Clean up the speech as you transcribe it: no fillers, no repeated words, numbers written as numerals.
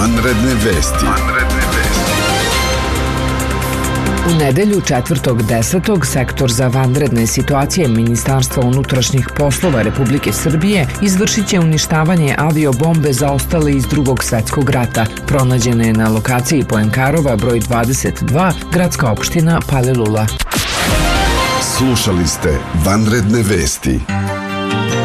Vanredne vesti. U nedelju 4.10. sektor za vanredne situacije Ministarstva unutrašnjih poslova Republike Srbije izvršit će uništavanje aviobombe zaostale iz Drugog svjetskog rata. Pronađena je na lokaciji Poenkarova broj 22, gradska opština Palilula. Slušali ste Vanredne vesti.